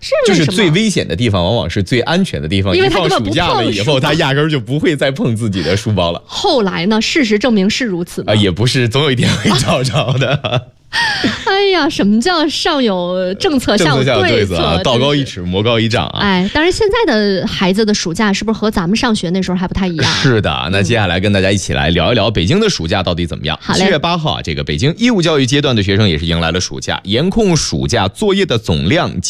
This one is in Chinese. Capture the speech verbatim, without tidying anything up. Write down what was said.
就是最危险的地方往往是最安全的地方， 因为他一放暑假了以后，他压根儿就不会再碰自己的书包了。 后来呢，事实证明是如此啊、呃，也不是，总有一天会找着的。 哎呀，什么叫上有政策，下有对策啊？道高一尺，魔高一丈啊！ 哎，当然现在的孩子的暑假是不是和咱们上学那时候还不太一样？ 是的，那接下来跟大家一起来聊一聊北京的暑假到底怎么样。七月八号啊，这个北京义务教育阶段的学生也是迎来了暑假，严控暑假作业的总量。